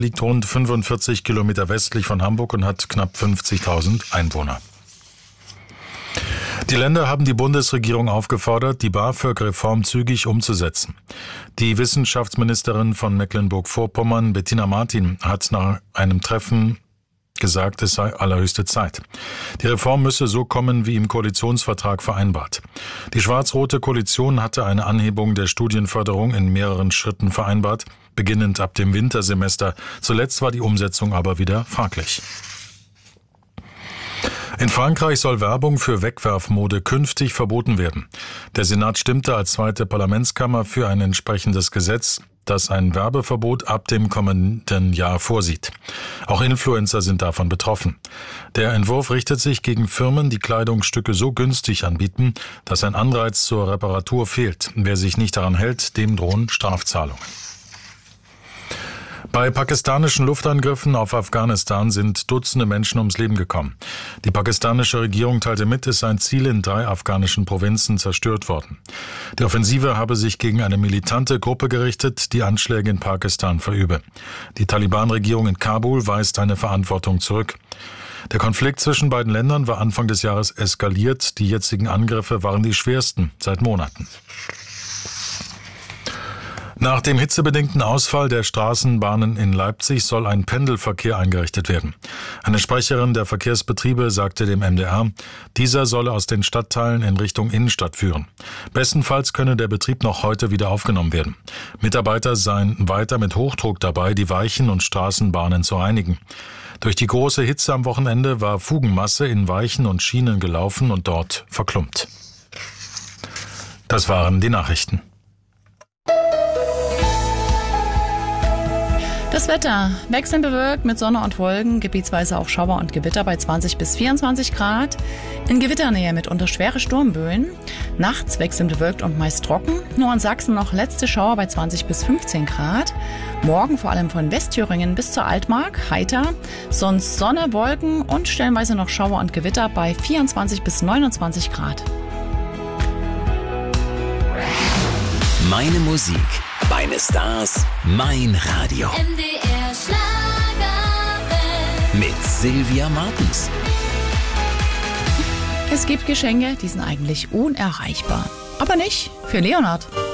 liegt rund 45 Kilometer westlich von Hamburg und hat knapp 50.000 Einwohner. Die Länder haben die Bundesregierung aufgefordert, die BAföG-Reform zügig umzusetzen. Die Wissenschaftsministerin von Mecklenburg-Vorpommern, Bettina Martin, hat nach einem Treffen gesagt, es sei allerhöchste Zeit. Die Reform müsse so kommen, wie im Koalitionsvertrag vereinbart. Die schwarz-rote Koalition hatte eine Anhebung der Studienförderung in mehreren Schritten vereinbart, beginnend ab dem Wintersemester. Zuletzt war die Umsetzung aber wieder fraglich. In Frankreich soll Werbung für Wegwerfmode künftig verboten werden. Der Senat stimmte als zweite Parlamentskammer für ein entsprechendes Gesetz, das ein Werbeverbot ab dem kommenden Jahr vorsieht. Auch Influencer sind davon betroffen. Der Entwurf richtet sich gegen Firmen, die Kleidungsstücke so günstig anbieten, dass ein Anreiz zur Reparatur fehlt. Wer sich nicht daran hält, dem drohen Strafzahlungen. Bei pakistanischen Luftangriffen auf Afghanistan sind Dutzende Menschen ums Leben gekommen. Die pakistanische Regierung teilte mit, es seien Ziele in 3 afghanischen Provinzen zerstört worden. Die Offensive habe sich gegen eine militante Gruppe gerichtet, die Anschläge in Pakistan verübe. Die Taliban-Regierung in Kabul weist eine Verantwortung zurück. Der Konflikt zwischen beiden Ländern war Anfang des Jahres eskaliert. Die jetzigen Angriffe waren die schwersten seit Monaten. Nach dem hitzebedingten Ausfall der Straßenbahnen in Leipzig soll ein Pendelverkehr eingerichtet werden. Eine Sprecherin der Verkehrsbetriebe sagte dem MDR, dieser solle aus den Stadtteilen in Richtung Innenstadt führen. Bestenfalls könne der Betrieb noch heute wieder aufgenommen werden. Mitarbeiter seien weiter mit Hochdruck dabei, die Weichen und Straßenbahnen zu reinigen. Durch die große Hitze am Wochenende war Fugenmasse in Weichen und Schienen gelaufen und dort verklumpt. Das waren die Nachrichten. Das Wetter wechselnd bewölkt mit Sonne und Wolken, gebietsweise auch Schauer und Gewitter bei 20 bis 24 Grad. In Gewitternähe mitunter schwere Sturmböen. Nachts wechselnd bewölkt und meist trocken. Nur in Sachsen noch letzte Schauer bei 20 bis 15 Grad. Morgen vor allem von Westthüringen bis zur Altmark heiter. Sonst Sonne, Wolken und stellenweise noch Schauer und Gewitter bei 24 bis 29 Grad. Meine Musik, meine Stars, mein Radio. MDR Schlagerwelt. Mit Sylvia Martens. Es gibt Geschenke, die sind eigentlich unerreichbar. Aber nicht für Leonhard.